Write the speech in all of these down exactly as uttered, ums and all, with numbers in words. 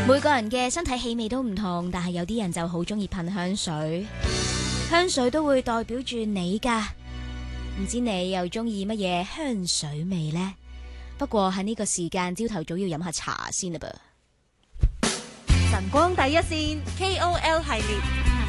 每個人嘅身體氣味都唔同，但係有啲人就好中意噴香水，香水都會代表住你㗎。唔知你又中意乜嘢香水味呢？不過喺呢個時間，朝頭早要飲下茶先啦噃。 晨光第一線 K O L 系列，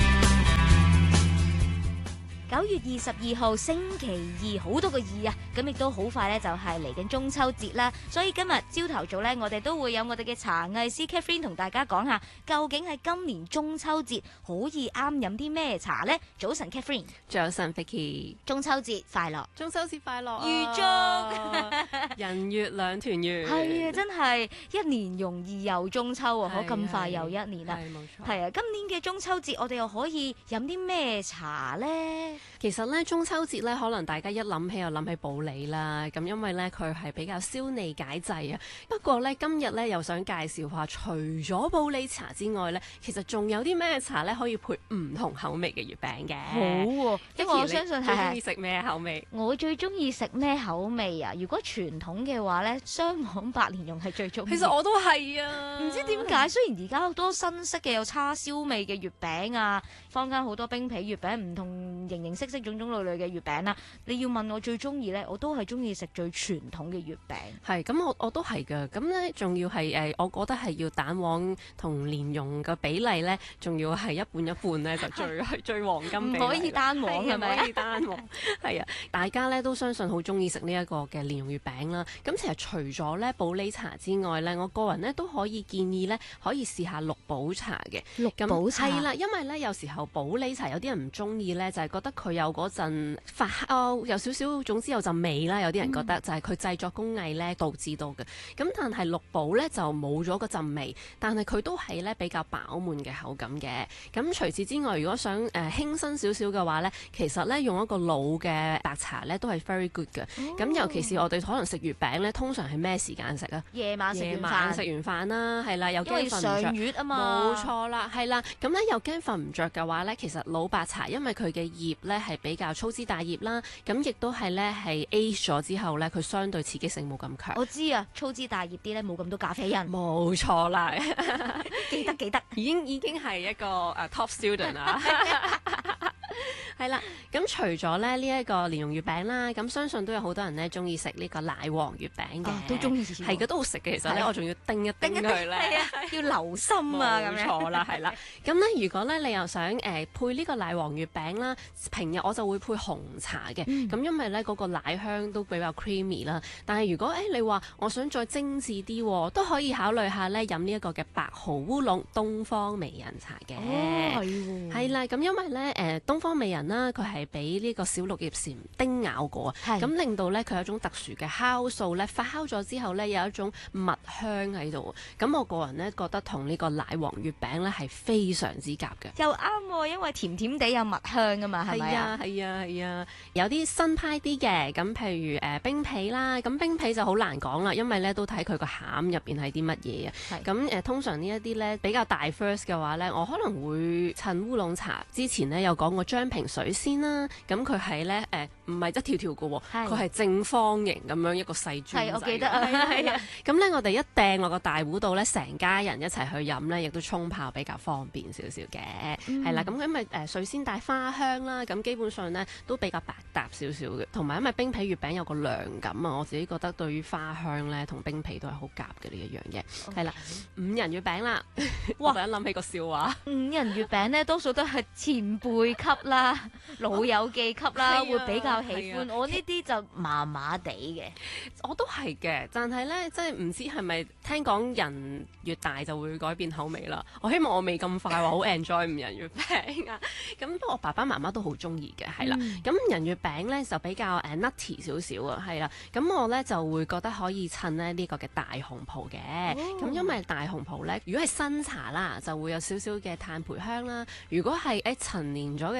九月二十二號星期二，好多個二啊！咁亦都好快咧，就係嚟緊中秋節啦。所以今日朝頭早咧，我哋都會有我哋嘅茶藝師 Catherine 同大家講下，究竟係今年中秋節好易啱飲啲咩茶呢？早晨 Catherine， 早晨 Vicky， 中秋節快樂！ 中秋節快樂啊！ 預祝人月兩團圓， 係啊，真係一年容易又中秋啊！可咁快係又一年啦， 係冇錯。 係啊！今年嘅中秋節，我哋又可以飲啲咩茶呢？ 其實咧，中秋節咧，可能大家一諗起又諗起普洱啦。咁因為咧，佢係比較消膩解滯啊。不過咧，今日咧又想介紹下，除咗普洱茶之外咧，其實仲有啲咩茶咧可以配唔同口味嘅月餅嘅。 好喎、啊，因為我相信係最中意食咩口味？ 我最中意食咩口味啊？如果傳統嘅話咧，雙黃白蓮蓉係最中意。 其實我都係啊， 唔知點解，雖然而家好多新式嘅有叉燒味嘅月餅啊，坊間好多冰皮月餅，唔同形形色色、種種類類嘅月餅啦。你要問我最中意咧，我都係中意食最傳統嘅月餅。 係咁，我我都係㗎。咁咧，仲要係誒，我覺得係要蛋黃同蓮蓉嘅比例咧，仲要係一半一半咧，就最係最黃金比例。 唔可以單黃係咪？ 唔可以單黃。係啊，大家咧都相信好中意食呢一個嘅蓮蓉月餅啦。咁其實除咗咧普洱茶之外咧，我個人咧都可以建議咧，可以試下綠寶茶嘅。 綠寶茶係啦，因為咧有時候普洱茶有啲人唔中意咧，就係、是、覺得佢有嗰陣發酵，有少少總之有陣味啦。有啲人覺得就係佢製作工藝咧導致到嘅。咁但係綠寶咧就冇咗嗰陣味，但係佢都係咧比較飽滿嘅口感嘅。咁除此之外，如果想誒、呃、輕身少少嘅話咧，其實咧用一個老嘅白茶咧都係 very good 嘅。咁、哦、尤其是我哋可能食月餅咧，通常係咩時間食啊？ 夜晚食完飯， 食完飯啦，係啦，又驚瞓唔着。 上月啊嘛， 冇錯啦，係啦。咁咧又驚瞓唔着嘅話咧，其實老白茶因為佢嘅葉咧係比較粗枝大葉啦，咁亦都係咧係 age 咗之後咧，佢相對刺激性冇咁強。 我知啊，粗枝大葉啲咧冇咁多咖啡因。 冇錯啦， 記得記得， 已經已經係一個誒、uh, top student 啦。係啦，咁除咗咧呢一個蓮蓉月餅啦，咁相信都有好多人咧中意食呢個奶黃月餅嘅、 啊，都中意， 係嘅都好食嘅。其實咧，我仲要叮一叮佢咧， 係啊，要留心啊，咁樣。 冇錯啦，係啦。咁咧，如果咧你又想誒、呃、配呢個奶黃月餅啦，平日我就會配紅茶嘅。咁、嗯、因為咧嗰、那個奶香都比較 creamy 啦。但係如果誒、欸、你話我想再精緻啲，都可以考慮下咧飲呢一個嘅白毫烏龍東方美人茶嘅。 哦，係喎。 係啦，咁因為咧誒、呃、東方美人啦，佢係俾呢個小綠葉蟬叮咬過啊，咁令到咧佢有一種特殊嘅酵素咧，發酵咗之後咧有一種蜜香喺度。咁我個人咧覺得同呢個奶黃月餅咧係非常之夾嘅。 又啱喎，因為甜甜地有蜜香啊嘛，係咪啊？ 係啊係啊，有啲新派啲嘅，咁譬如誒、呃、冰皮啦，咁冰皮就好難講啦，因為咧都睇佢個餡入邊係啲乜嘢啊。咁誒、呃、通常呢一啲咧比較大 first 嘅話咧，我可能會趁烏龍茶之前咧有講過張平水仙啦，咁佢係咧誒唔係一條條嘅喎，佢係正方形咁樣一個細磚仔。 係，我記得啊，係啊。 咁咧我哋一掟落個大壺度咧，成家人一齊去飲咧，亦都沖泡比較方便少少嘅。係、嗯、啦，咁因為誒水仙帶花香啦，咁基本上咧都比較百搭少少嘅。同埋因為冰皮月餅有個涼感啊，我自己覺得對於花香咧同冰皮都係好夾嘅呢一樣嘢。係、okay. 啦，五仁月餅啦，我突然諗起個笑話。 五仁月餅咧多數都係前輩級啦，老友記級啦，啊、會比較喜歡。啊、我呢啲就麻麻地嘅， 我都係嘅。但係咧，即係唔知係咪聽講人越大就會改變口味啦。我希望我未咁快話好 enjoy 五仁月餅啊。咁不過我爸爸媽媽都好中意嘅，係啦。咁、嗯、五仁月餅咧就比較誒 nutty 少少啊，係啦。咁我咧就會覺得可以襯咧呢個嘅大紅袍嘅。咁、哦、因為大紅袍咧，如果係新茶啦，就會有少少嘅炭焙香啦。如果係誒陳年咗嘅大紅袍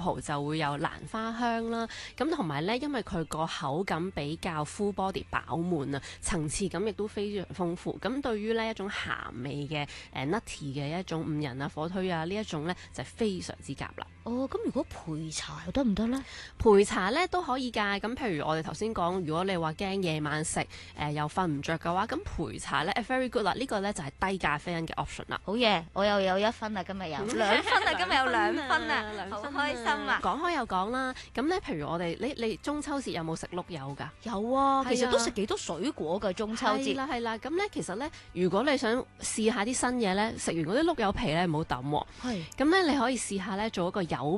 葡就會有蘭花香啦。咁同埋咧，因為佢個口感比較 full body 飽滿啊，層次感亦都非常豐富。咁對於呢一種鹹味嘅誒、呃、nutty 嘅一種五仁啊、火腿啊呢一種咧就係、非常之夾啦。 哦，咁如果陪茶又得唔得咧？ 陪茶咧都可以㗎。咁譬如我哋頭先講，如果你話驚夜晚食誒、呃、又瞓唔着嘅話，咁陪茶咧 very good 啦。呢、呢個咧就係低咖啡因嘅 option 啦。 好嘢，我又有一分啦，今日有兩分啊，今日有兩分啊，好兩分開心啊！ 講開又講啦，咁咧譬如我哋你你中秋節有冇食碌柚㗎？ 有啊，其實係啊都食幾多水果㗎中秋節。 係啦係啦，咁咧其實咧，如果你想試下啲新嘢咧，食完嗰啲碌柚皮咧唔好抌喎。 係咁咧你可以試下咧做一個柚